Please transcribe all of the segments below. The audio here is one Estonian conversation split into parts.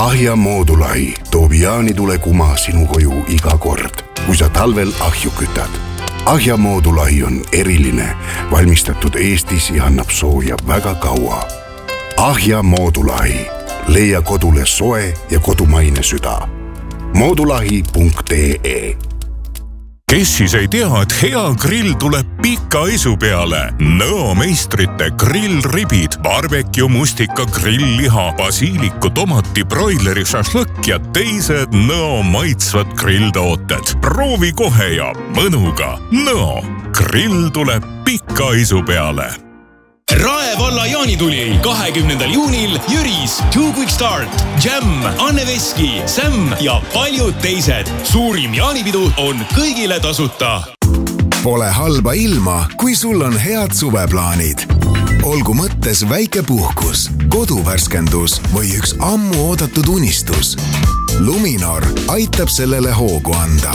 Ahja Moodulahi toob jaanitule kuma sinu koju iga kord, kui sa talvel ahju kütad. Ahja Moodulahi on eriline, valmistatud Eestis ja annab sooja väga kaua. Ahja Moodulahi. Leia kodule soe ja kodumaine süda. Moodulahi.ee. Kes siis ei tea, et hea grill tuleb pika isu peale? Nõo meistrite grillribid, barbecue mustika grillliha, basiiliku, tomati, broileri, šašlõkk ja teised Nõo maitsvad grilltooted. Proovi kohe ja mõnuga. Nõo, grill tuleb pika isu peale. Rae valla jaanituli 20. juunil Jüris, Two Quick Start, Jam, Anne Veski, Sam ja paljud teised. Suurim jaanipidu on kõigile tasuta. Pole halba ilma, kui sul on head suveplaanid. Olgu mõttes väike puhkus, koduvärskendus või üks ammu oodatud unistus. Luminor aitab sellele hoogu anda.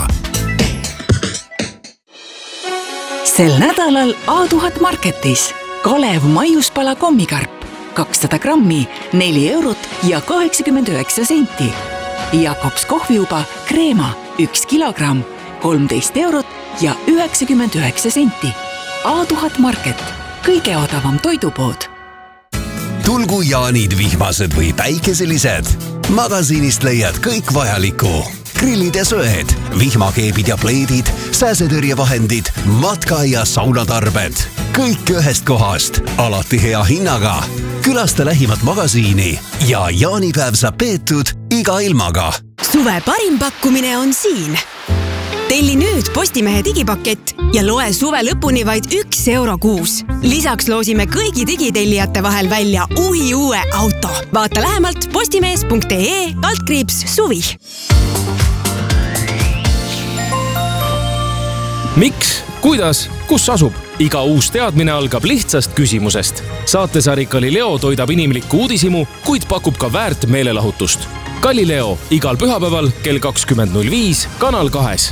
Sel nädalal A1000 Marketis Kalev maiuspala kommikarp 200 grammi, 4 eurot ja 89 senti. Jakobs kohviuba kreema 1 kilogramm, 13 eurot ja 99 senti. A1000 Market, kõige odavam toidupood. Tulgu jaanid vihmased või päikeselised. Magasiinist leiad kõik vajaliku. Grillid ja söed, vihmakeebid ja pleedid, sääsetõrjevahendid, matka- ja saunatarbed. Kõik ühest kohast, alati hea hinnaga. Külasta lähimat magasiini ja jaanipäev saab peetud iga ilmaga. Suve parim pakkumine on siin. Telli nüüd Postimehe digipakett ja loe suve lõpuni vaid 1 euro kuus. Lisaks loosime kõigi digitellijate vahel välja uue auto. Vaata lähemalt postimees.ee/suvi. Miks, kuidas, kus asub? Iga uus teadmine algab lihtsast küsimusest. Saatesari Galileo toidab inimlikku uudisimu, kuid pakub ka väärt meelelahutust. Galileo igal pühapäeval kell 20.05 Kanal 2.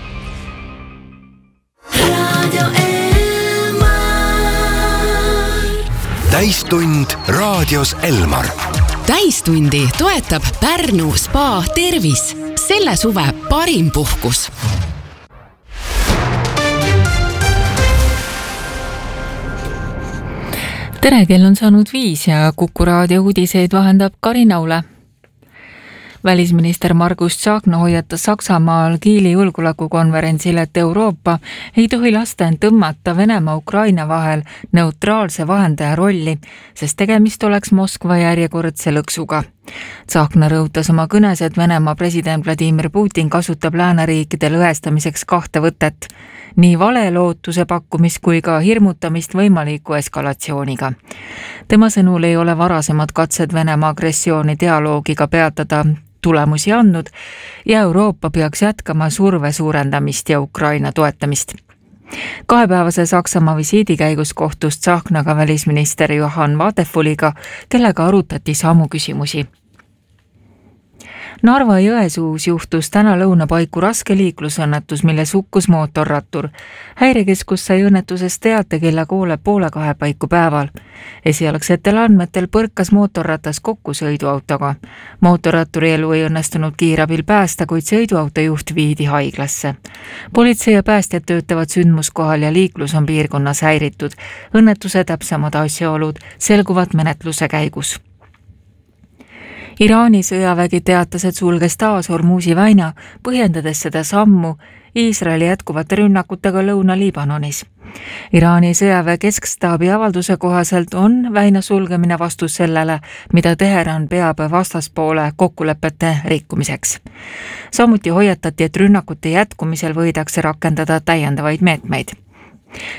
Täistund raadios Elmar. Täistundi toetab Pärnu Spa Tervis. Selle suve parim puhkus. Tere, kell on saanud 5 ja Kuku raadio uudiseid vahendab Karin Aule. Välisminister Margus Tsahkna hoiatas Saksamaal Kiili julgeolekukonverentsil, et Euroopa ei tohi lasta end tõmmata Venemaa-Ukraina vahel neutraalse vahendaja rolli, sest tegemist oleks Moskva järjekordse lõksuga. Tsahkna rõhutas oma kõnes, et Venemaa president Vladimir Putin kasutab lääneriikide lõhestamiseks 2 võtet, nii vale lootuse pakkumist kui ka hirmutamist võimaliku eskalatsiooniga. Tema sõnul ei ole varasemad katsed Venemaa agressiooni dialoogiga peatada tulemusi andnud ja Euroopa peaks jätkama surve suurendamist ja Ukraina toetamist. 2-päevase Saksamaa visiidi käigus kohtus Tsahknaga välisminister Johann Wadefuliga, kellega arutati samu küsimusi. Narva Jõesuus juhtus täna lõuna paiku raske liiklusõnnetus, milles hukkus mootorrattur. Häirekeskus sai õnnetusest teate kella 1:30 paiku päeval. Esialgsetel andmetel põrkas mootorratas kokku sõiduautoga. Mootorratturi elu ei õnnestunud kiirabil päästa, kuid sõiduauto juht viidi haiglasse. Politsei ja päästjad töötavad sündmuskohal ja liiklus on piirkonnas häiritud. Õnnetuse täpsemad asjaolud selguvad menetluse käigus. Iraani sõjavägi teatas, et sulges taas Hormuzi väina, põhjendades seda sammu Iisraeli jätkuvate rünnakutega Lõuna-Liibanonis. Iraani sõjaväe keskstaabi avalduse kohaselt on väina sulgemine vastus sellele, mida Teheran peab vastaspoole kokkulepete rikkumiseks. Samuti hoiatati, et rünnakute jätkumisel võidakse rakendada täiendavaid meetmeid.